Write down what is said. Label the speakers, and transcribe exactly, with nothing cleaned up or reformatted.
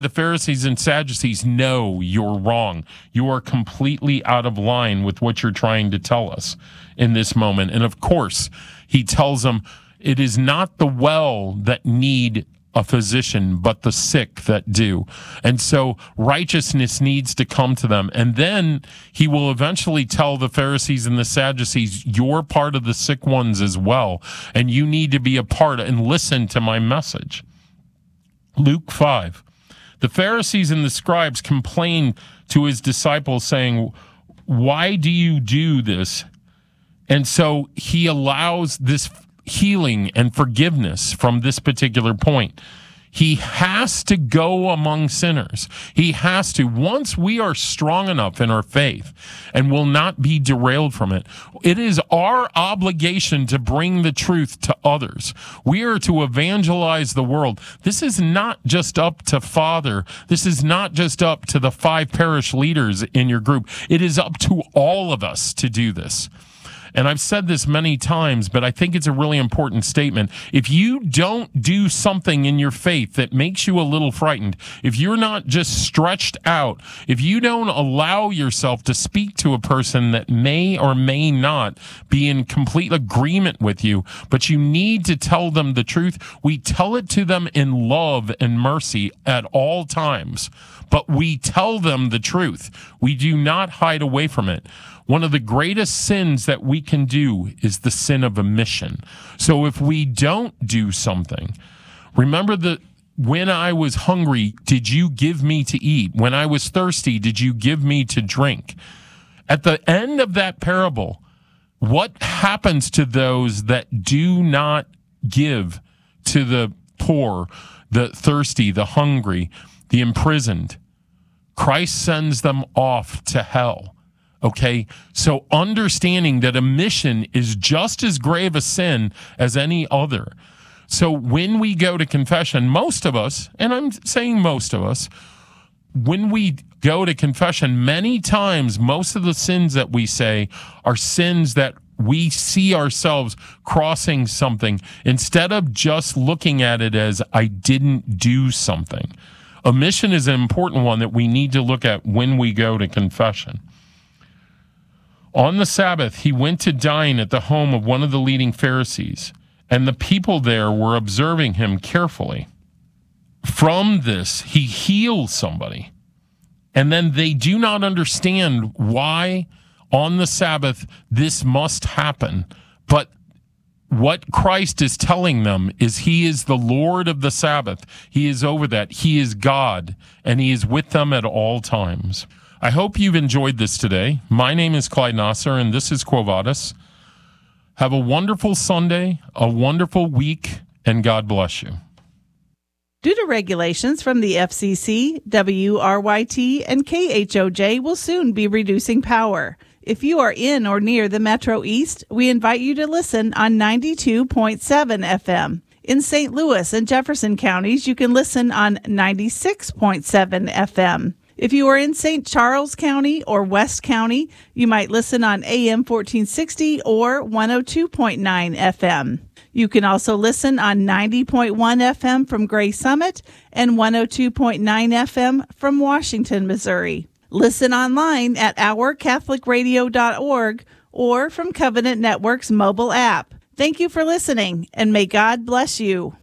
Speaker 1: The Pharisees and Sadducees know you're wrong. You are completely out of line with what you're trying to tell us in this moment. And of course, he tells them it is not the well that need a physician, but the sick that do. And so righteousness needs to come to them. And then he will eventually tell the Pharisees and the Sadducees, you're part of the sick ones as well. And you need to be a part and listen to my message. Luke five. The Pharisees and the scribes complained to his disciples saying, why do you do this? And so he allows this healing and forgiveness from this particular point. He has to go among sinners. He has to. Once we are strong enough in our faith and will not be derailed from it, it is our obligation to bring the truth to others. We are to evangelize the world. This is not just up to Father. This is not just up to the five parish leaders in your group. It is up to all of us to do this. And I've said this many times, but I think it's a really important statement. If you don't do something in your faith that makes you a little frightened, if you're not just stretched out, if you don't allow yourself to speak to a person that may or may not be in complete agreement with you, but you need to tell them the truth, we tell it to them in love and mercy at all times. But we tell them the truth. We do not hide away from it. One of the greatest sins that we can do is the sin of omission. So if we don't do something, remember that when I was hungry, did you give me to eat? When I was thirsty, did you give me to drink? At the end of that parable, what happens to those that do not give to the poor, the thirsty, the hungry, the imprisoned? Christ sends them off to hell. Okay, so understanding that omission is just as grave a sin as any other. So when we go to confession, most of us, and I'm saying most of us, when we go to confession, many times, most of the sins that we say are sins that we see ourselves crossing something instead of just looking at it as I didn't do something. Omission is an important one that we need to look at when we go to confession. On the Sabbath, he went to dine at the home of one of the leading Pharisees, and the people there were observing him carefully. From this, he heals somebody, and then they do not understand why on the Sabbath this must happen, but what Christ is telling them is he is the Lord of the Sabbath. He is over that. He is God, and he is with them at all times. I hope you've enjoyed this today. My name is Clyde Nasser, and this is Quo Vadis. Have a wonderful Sunday, a wonderful week, and God bless you.
Speaker 2: Due to regulations from the F C C, W R Y T, and K H O J will soon be reducing power. If you are in or near the Metro East, we invite you to listen on ninety-two point seven F M. In Saint Louis and Jefferson counties, you can listen on ninety-six point seven F M. If you are in Saint Charles County or West County, you might listen on A M fourteen sixty or one oh two point nine F M. You can also listen on ninety point one F M from Gray Summit and one oh two point nine F M from Washington, Missouri. Listen online at our catholic radio dot org or from Covenant Network's mobile app. Thank you for listening, and may God bless you.